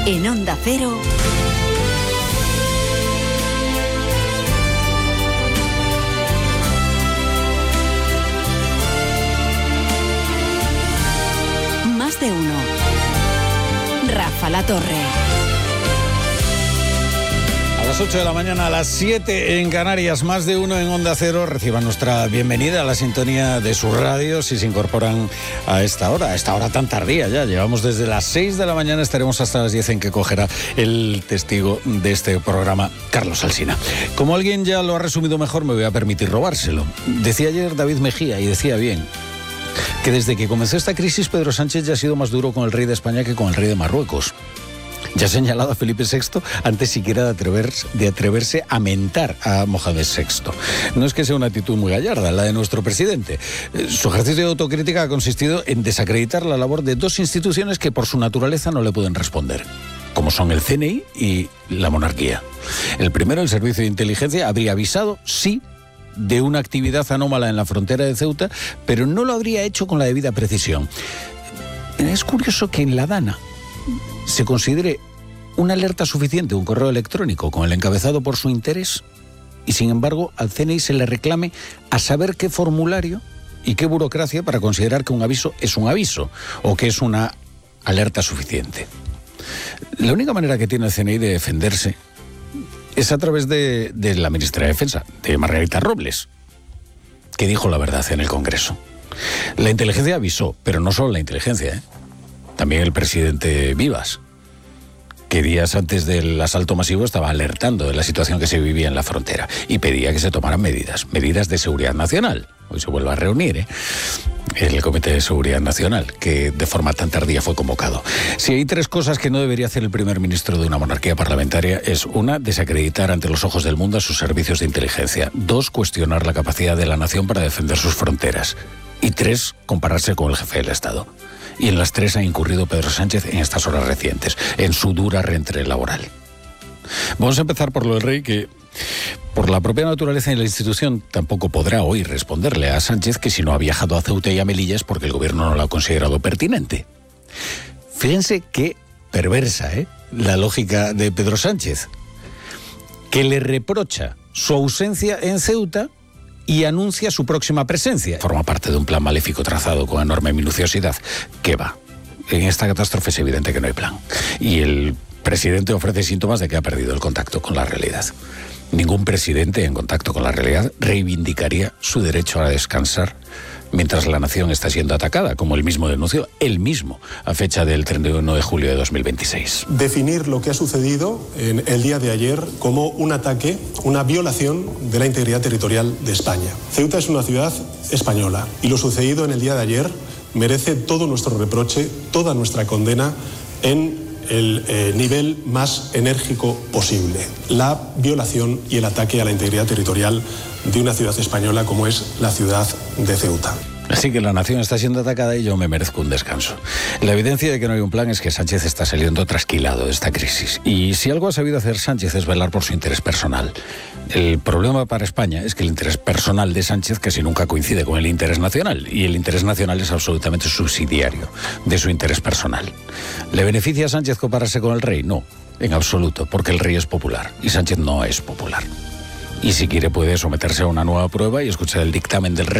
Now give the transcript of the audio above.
En Onda Cero, Más de uno. Rafa La Torre. A las 8 de la mañana, a las 7 en Canarias, Más de uno en Onda Cero. Reciban nuestra bienvenida a la sintonía de sus radios si se incorporan a esta hora tan tardía ya. Llevamos desde las 6 de la mañana, estaremos hasta las 10 en que cogerá el testigo de este programa, Carlos Alsina. Como alguien ya lo ha resumido mejor, me voy a permitir robárselo. Decía ayer David Mejía, y decía bien, que desde que comenzó esta crisis, Pedro Sánchez ya ha sido más duro con el rey de España que con el rey de Marruecos. Ya ha señalado a Felipe VI antes siquiera de atreverse a mentar a Mohamed VI. No es que sea una actitud muy gallarda la de nuestro presidente. Su ejercicio de autocrítica ha consistido en desacreditar la labor de dos instituciones que por su naturaleza no le pueden responder, como son el CNI y la monarquía. El primero, el Servicio de Inteligencia, habría avisado, sí, de una actividad anómala en la frontera de Ceuta, pero no lo habría hecho con la debida precisión. Es curioso que en la DANA se considere una alerta suficiente un correo electrónico con el encabezado por su interés y, sin embargo, al CNI se le reclame a saber qué formulario y qué burocracia para considerar que un aviso es un aviso o que es una alerta suficiente. La única manera que tiene el CNI de defenderse es a través de la ministra de Defensa, de Margarita Robles, que dijo la verdad en el Congreso. La inteligencia avisó, pero no solo la inteligencia, también el presidente Vivas, que días antes del asalto masivo estaba alertando de la situación que se vivía en la frontera y pedía que se tomaran medidas de seguridad nacional. Hoy se vuelve a reunir el Comité de Seguridad Nacional, que de forma tan tardía fue convocado. Si hay tres cosas que no debería hacer el primer ministro de una monarquía parlamentaria, es una, desacreditar ante los ojos del mundo a sus servicios de inteligencia; dos, cuestionar la capacidad de la nación para defender sus fronteras; y tres, compararse con el jefe del Estado. Y en las tres ha incurrido Pedro Sánchez en estas horas recientes, en su dura reentrée laboral. Vamos a empezar por lo del rey, que por la propia naturaleza de la institución tampoco podrá hoy responderle a Sánchez que si no ha viajado a Ceuta y a Melilla es porque el gobierno no lo ha considerado pertinente. Fíjense qué perversa, la lógica de Pedro Sánchez, que le reprocha su ausencia en Ceuta y anuncia su próxima presencia. Forma parte de un plan maléfico trazado con enorme minuciosidad. ¿Qué va? En esta catástrofe es evidente que no hay plan. Y el presidente ofrece síntomas de que ha perdido el contacto con la realidad. Ningún presidente en contacto con la realidad reivindicaría su derecho a descansar mientras la nación está siendo atacada, como él mismo denunció, él mismo, a fecha del 31 de julio de 2026. Definir lo que ha sucedido en el día de ayer como un ataque, una violación de la integridad territorial de España. Ceuta es una ciudad española y lo sucedido en el día de ayer merece todo nuestro reproche, toda nuestra condena en el nivel más enérgico posible. La violación y el ataque a la integridad territorial de una ciudad española como es la ciudad de Ceuta. Así que la nación está siendo atacada y yo me merezco un descanso. La evidencia de que no hay un plan es que Sánchez está saliendo trasquilado de esta crisis. Y si algo ha sabido hacer Sánchez es velar por su interés personal. El problema para España es que el interés personal de Sánchez casi nunca coincide con el interés nacional, y el interés nacional es absolutamente subsidiario de su interés personal. ¿Le beneficia a Sánchez compararse con el rey? No, en absoluto, porque el rey es popular y Sánchez no es popular. Y si quiere puede someterse a una nueva prueba y escuchar el dictamen del rey